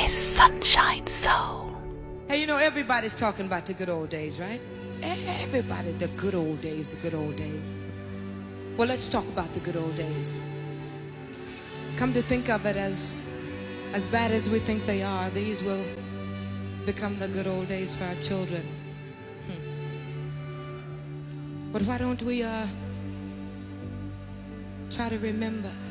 Miss Sunshine Soul. Hey, you know, everybody's talking about the good old days, right? Everybody, the good old days, the good old days. Well, let's talk about the good old days. Come to think of it, as bad as we think they are, these will become the good old days for our children. But why don't we try to remember